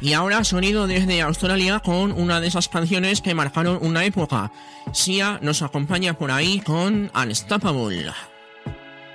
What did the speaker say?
Y ahora sonido desde Australia con una de esas canciones que marcaron una época. Sia nos acompaña por ahí con Unstoppable.